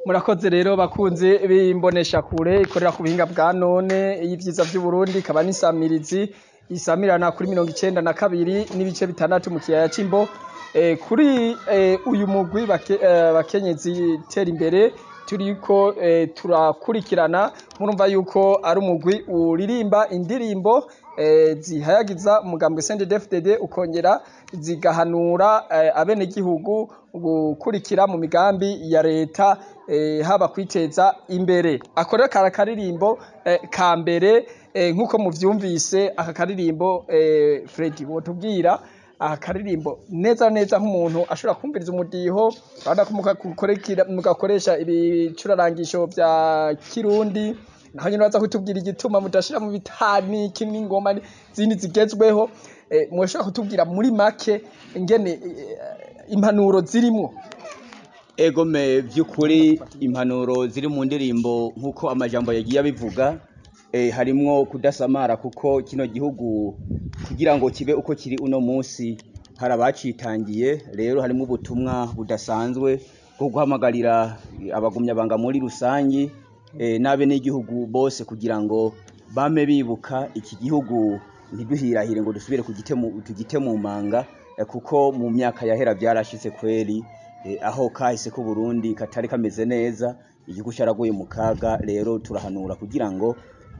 Murakoze rero bakunze bimbonesha kure ikorera ku buhinga bwa none y'ivyiza vy'u Burundi ikaba n'isamirizi isamirana kuri 92 n'ibice bitandatu mu kiyaya c'Imbo. Kuri uyu mugwi bakenyezi tera imbere turiko turakurikirana murumva yuko ari umugwi uririmba indirimbo zihayagiza umugambwe CNDD-FDD ukongera zigahanura abenegihugu gukurikira mu migambi ya leta haba kwiteza imbere. Akorera karirimbo ka mbere nkuko muvyumvise aka karirimbo Freddy wotubwira akaririmbo neza neza nk'umuntu ashobora kumviriza umudiho banda mugakoresha ibicurarangisho vya Kirundi naho nyine baza kutubwira igituma mudashira mu bitani kinini ngoma zindi zigezweho mushobora kutubwira muri make ingene impanuro zirimwo. Egome vy'ukuri impanuro ziri mu ndirimbo nkuko amajambo yagiye abivuga harimwo kudasamara kuko kino gihugu kugira ngo kibe uko kiri uno munsi harabacitangiye rero harimo ubutumwa budasanzwe bwo guhamagarira abagumya banga muri rusangi nabe n'igihugu bose kugira ngo bame bibuka iki gihugu ntiduhirahire ngo dusubire tugite mu manga kuko mu myaka yahera byarashitse kweri aho kahise ku Burundi katari kameze neza igihugu cyaragoye mu kaga rero turahanura kugira ngo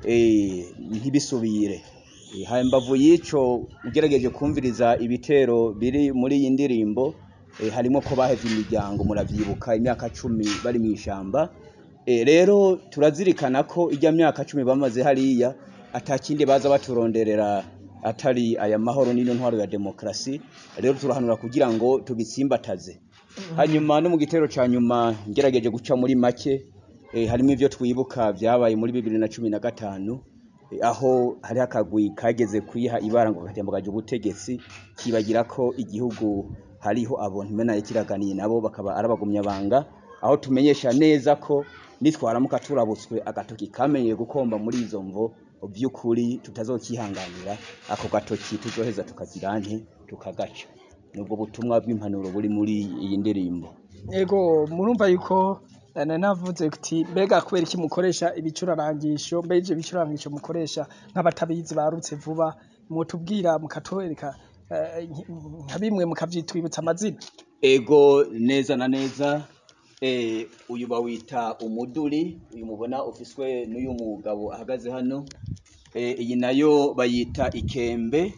ntibisubire hambavu yico ugerageje kumviriza ibitero biri muri iyi ndirimbo harimo ko bahevye imiryango muravyibuka imyaka 10 bari mu ishamba rero turazirikana ko ijya myaka 10 bamaze hariya atakindi baza baturonderera atari aya mahoro n'ino ntwaro ya demokrasi rero turahanura kugira ngo tubitsimbataze hanyuma no mu gitero ca nyuma ngerageje guca muri make harimo ivyo twibuka vyabaye muri 2015 aho hari akagwi kageze kwiha ibara ngo katembogaje ubutegetsi kibagira ko igihugu hariho abontu mena ikiraganiye nabo bakaba arabagumya banga aho tumenyesha neza ko nitwaramuka turabutswe agatoki kamenye gukomba muri izo mvo by'ukuri tutazokihanganira ako gatoki tuzoheza tukazirante tukagaca nubwo butumwa bw'impanuro buri muri iyi ndirimbo. Ego murumva yuko navuze kuti mbega kubera iki mukoresha ibicurarangisho mbeje ibicurarangisho mukoresha nk'abatabizi barutse vuba mutubwira mukatwereka nka bimwe mukavyitwibutsa amazina. Ego neza na neza uyu bawita umuduri uyu mubona ofiswe n'uyu mugabo ahagaze hano iyi nayo bayita ikembe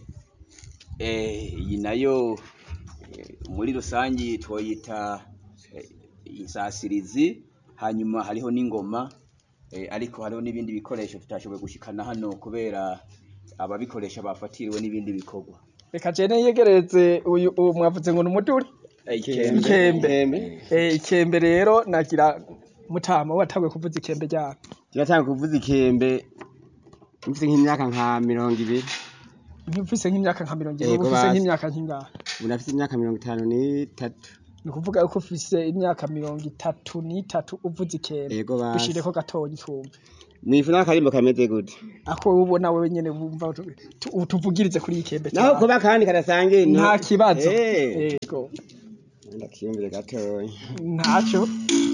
iyi nayo muri rusangi twoyita insasirizi hanyuma hariho n'ingoma ariko hariho n'ibindi bikoresho tutashoboye gushikana hano kubera ababikoresha bafatiriwe n'ibindi bikorwa. Reka jene yegereze uyu mwavuze ngo n'umuduri ikembe rero nagira mutama watangwe kuvuza ikembe ryako. Kiratanga kuvuza ikembe mfise nk'imyaka nka 20. Mfise nk'imyaka nka 20 ufise nk'imyaka nk'ingahe? Unafise imyaka 53. Ni kuvuga uko ufise imyaka 33 uvuza ikembe dushireko gatoyi twumve. Mwifuna akarimbo kameze gute? Ako ubona wewe nyene wumva utuvugirize kuri ikembe. Naho kuba kandi karasange nta kibazo. Ego. Ndakiyumvire gatoyi. Ntaco.